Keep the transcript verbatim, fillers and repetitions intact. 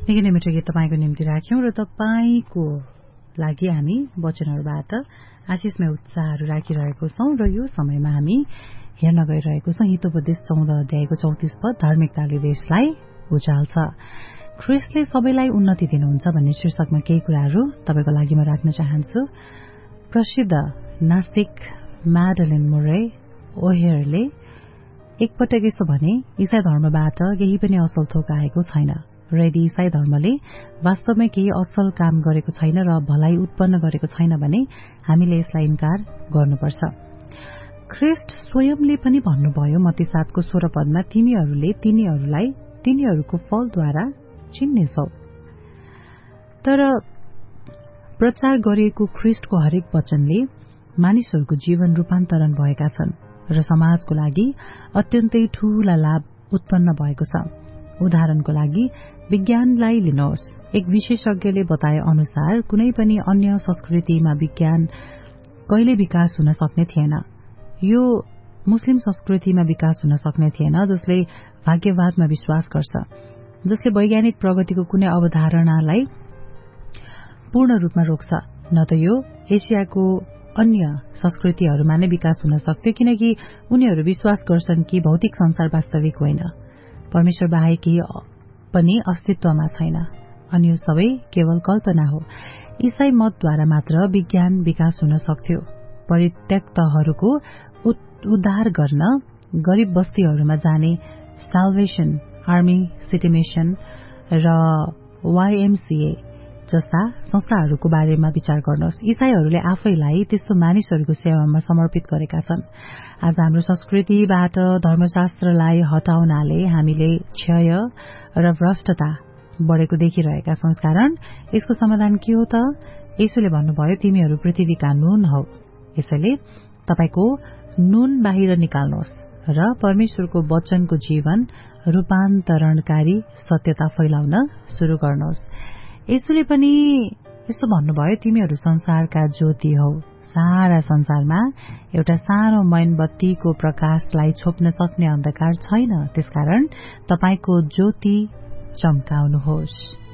निकै नै मिठो गीत तपाईँको निम्ति राख्यौं र तपाईँको लागि हामी वचनहरूबाट आशिषमय उत्साहहरू राखिरहेको छौं र यो समयमा हामी हेर्न गइरहेको छौं हितोपदेश चौध अध्यायको चौतिस पद धार्मिकताले देशलाई उचाल्छ। ख्रिस्टले सबैलाई उन्नति दिनुहुन्छ भन्ने शीर्षकमा केही कुराहरू तपाईको लागि म राख्न चाहन्छु। प्रसिद्ध नास्तिक म्याडलिन मुरे ओहेयरले एकपटक यसो भने, ईसाई धर्मबाट केही पनि असल थोक आएको छैन र यदि ईसाई धर्मले वास्तवमै केही असल काम गरेको छैन र भलाइ उत्पन्न गरेको छैन भने हामीले यसलाई इन्कार गर्नुपर्छ। ख्रिस्ट स्वयंले पनि भन्नुभयो मत्ती सातको सोह्र पदमा, तिमीहरूले तिनीहरूलाई तिनीहरूको फलद्वारा चिन्नेछौ। तर प्रचार गरिएको ख्रिस्टको हरेक वचनले मानिसहरूको जीवन रूपान्तरण भएका छन् र समाजको लागि अत्यन्तै ठूला लाभ उत्पन्न भएको छ। उदाहरणको लागि विज्ञानलाई लिनुहोस्। एक विशेषज्ञले बताए अनुसार कुनै पनि अन्य संस्कृतिमा विज्ञान कहिले विकास हुन सक्ने थिएन। यो मुस्लिम संस्कृतिमा विकास हुन सक्ने थिएन जसले भाग्यवादमा विश्वास गर्छ, जसले वैज्ञानिक प्रगतिको कुनै अवधारणालाई पूर्ण रूपमा रोक्छ। न त यो एसियाको अन्य संस्कृतिहरूमा नै विकास हुन सक्थ्यो, किनकि उनीहरू विश्वास गर्छन् कि भौतिक संसार वास्तविक होइन, परमेश्वर बाहेक केही पनि अस्तित्वमा छैन अनि यो सबै केवल कल्पना हो। ईसाई मतद्वारा मात्र विज्ञान विकास हुन सक्थ्यो। परित्यक्तहरूको उद्धार गर्न गरीब बस्तीहरूमा जाने साल्भेशन आर्मी, सिटी मिशन र वाईएमसीए जस्ता संस्थाहरूको बारेमा विचार गर्नुहोस्। ईसाईहरूले आफैलाई त्यस्तो मानिसहरूको सेवामा समर्पित गरेका छन्। आज हाम्रो संस्कृतिबाट धर्मशास्त्रलाई हटाउनाले हामीले क्षय र भ्रष्टता बढेको देखिरहेका छौं। कारण यसको समाधान के हो त? येशूले भन्नुभयो, तिमीहरू पृथ्वीका नुन हौ। यसैले तपाईको नुन बाहिर निकाल्नुहोस् र परमेश्वरको वचनको जीवन रूपान्तरणकारी सत्यता फैलाउन शुरू गर्नुहोस्। येशूले पनि यसो भन्नुभयो, तिमीहरू संसारका ज्योति हौ। सारा संसारमा एउटा सानो मैनबत्तीको प्रकाशलाई छोप्न सक्ने अन्धकार छैन, त्यसकारण तपाईको ज्योति चम्काउनुहोस्।